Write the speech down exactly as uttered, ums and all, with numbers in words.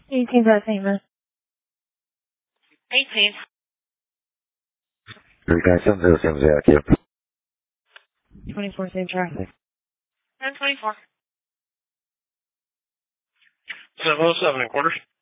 eighteen South Saint Louis. eighteen. three nine seven zero seven zero, Kim. twenty-four Saint Charlie. ten twenty-four. seven oh seven and quarters.